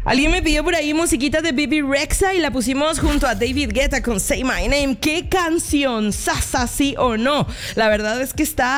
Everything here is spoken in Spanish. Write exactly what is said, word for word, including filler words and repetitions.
Alguien me pidió por ahí musiquita de Bibi Rexha y la pusimos junto a David Guetta con Say My Name. ¡Qué canción! ¿Sasa sí o no? La verdad es que está